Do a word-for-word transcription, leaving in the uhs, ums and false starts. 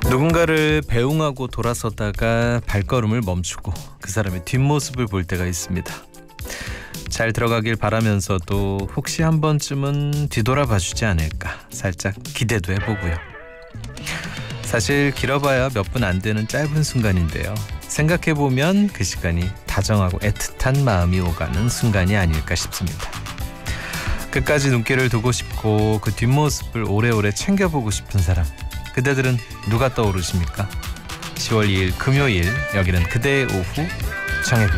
누군가를 배웅하고 돌아서다가 발걸음을 멈추고 그 사람의 뒷모습을 볼 때가 있습니다. 잘 들어가길 바라면서도 혹시 한 번쯤은 뒤돌아봐 주지 않을까 살짝 기대도 해보고요. 사실 길어봐야 몇 분 안 되는 짧은 순간인데요. 생각해보면 그 시간이 다정하고 애틋한 마음이 오가는 순간이 아닐까 싶습니다. 끝까지 눈길을 두고 싶고 그 뒷모습을 오래오래 챙겨보고 싶은 사람, 그대들은 누가 떠오르십니까? 시월 이일 금요일, 여기는 그대의 오후 정혜빈